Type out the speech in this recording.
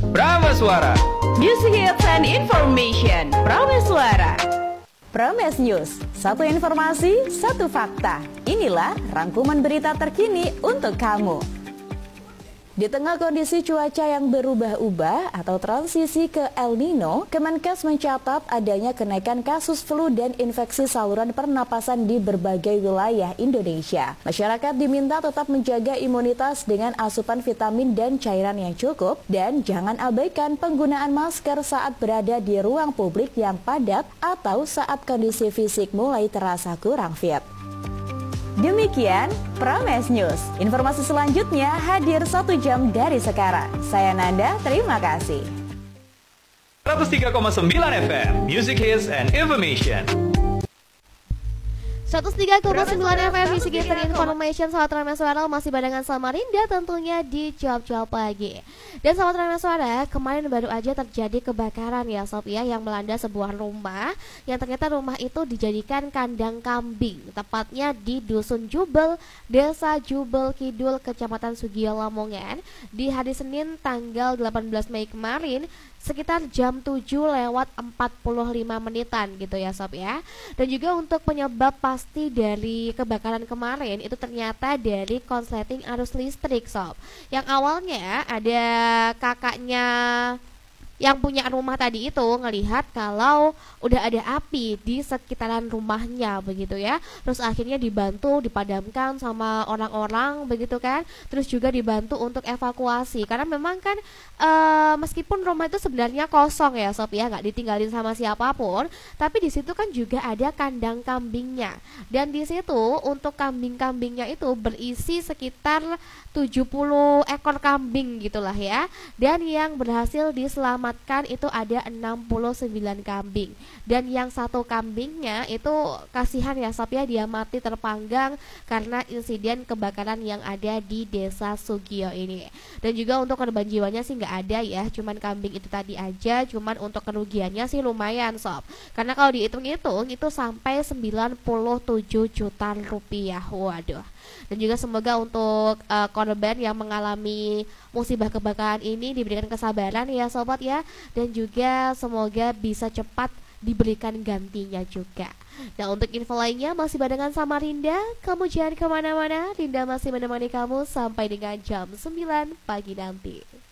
Prameswara. Music hits and information. Prameswara. Prames News, satu informasi, satu fakta. Inilah rangkuman berita terkini untuk kamu. Di tengah kondisi cuaca yang berubah-ubah atau transisi ke El Nino, Kemenkes mencatat adanya kenaikan kasus flu dan infeksi saluran pernapasan di berbagai wilayah Indonesia. Masyarakat diminta tetap menjaga imunitas dengan asupan vitamin dan cairan yang cukup dan jangan abaikan penggunaan masker saat berada di ruang publik yang padat atau saat kondisi fisik mulai terasa kurang fit. Demikian Prames News. Informasi selanjutnya hadir 1 jam dari sekarang. Saya Nanda, terima kasih. 103,9 FM, Music Hits and Information. 103,9 FM Music Hits and Information. Sahabat Prameswara masih barengan Samarinda tentunya di jam-jam pagi. Dan sahabat Prameswara, kemarin baru aja terjadi kebakaran ya Sob ya, yang melanda sebuah rumah yang ternyata rumah itu dijadikan kandang kambing, tepatnya di Dusun Jubel, Desa Jubel Kidul, Kecamatan Sugio Lamongan di hari Senin tanggal 18 Mei kemarin sekitar jam 7:45 menitan gitu ya Sob ya. Dan juga untuk penyebab pasti dari kebakaran kemarin itu ternyata dari konsleting arus listrik Sob. Yang awalnya ada kakaknya yang punya rumah tadi itu ngelihat kalau udah ada api di sekitaran rumahnya begitu ya. Terus akhirnya dibantu dipadamkan sama orang-orang begitu kan. Terus juga dibantu untuk evakuasi karena memang kan meskipun rumah itu sebenarnya kosong ya Sob ya, nggak ditinggalin sama siapapun, tapi di situ kan juga ada kandang kambingnya. Dan di situ untuk kambing-kambingnya itu berisi sekitar 70 ekor kambing gitulah ya. Dan yang berhasil diselamatkan itu ada 69 kambing. Dan yang satu kambingnya itu kasihan ya Sob ya, dia mati terpanggang karena insiden kebakaran yang ada di Desa Sugio ini. Dan juga untuk korban jiwanya sih nggak ada ya, cuman kambing itu tadi aja. Cuman untuk kerugiannya sih lumayan Sob, karena kalau dihitung-hitung itu sampai 97 juta rupiah. Waduh. Dan juga semoga untuk korban yang mengalami musibah kebakaran ini diberikan kesabaran ya sobat ya. Dan juga semoga bisa cepat diberikan gantinya juga. Nah untuk info lainnya masih barengan sama Rinda. Kamu jangan kemana-mana, Rinda masih menemani kamu sampai dengan jam 9 pagi nanti.